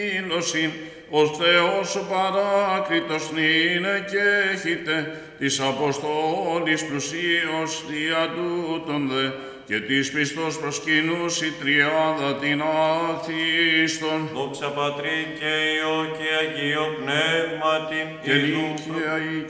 Ήλωσιν, ο Θεός ο παράκλητος νύνε και έχετε, της Αποστόλης πλουσίως δια τούτον δε, και της πιστός προσκυνούς η τριάδα την άθιστον. Δόξα Πατρί και Υιό και Αγίο Πνεύματι, Και νίκαια